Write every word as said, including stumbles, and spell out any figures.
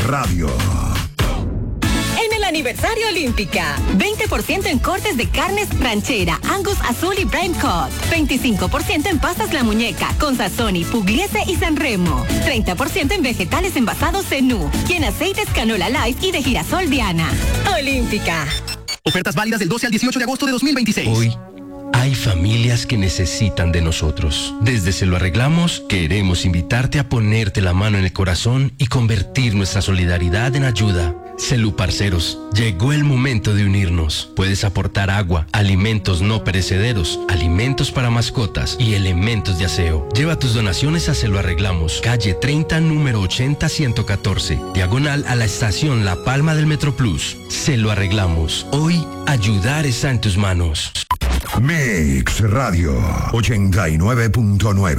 Radio. Aniversario Olímpica. veinte por ciento en cortes de carnes ranchera, Angus Azul y Prime Cut. veinticinco por ciento en pastas La Muñeca, con Sazoni, Pugliese y Sanremo. treinta por ciento en vegetales envasados Zenú y en aceites Canola Light y de girasol Diana. Olímpica. Ofertas válidas del doce al dieciocho de agosto de dos mil veintiséis. Hoy hay familias que necesitan de nosotros. Desde Se lo Arreglamos, queremos invitarte a ponerte la mano en el corazón y convertir nuestra solidaridad en ayuda. Celu Parceros, llegó el momento de unirnos. Puedes aportar agua, alimentos no perecederos, alimentos para mascotas y elementos de aseo. Lleva tus donaciones a Se lo Arreglamos, calle treinta, número ochenta, ciento catorce, diagonal a la estación La Palma del Metroplus. Se lo Arreglamos. Hoy, ayudar está en tus manos. Mix Radio ochenta y nueve punto nueve.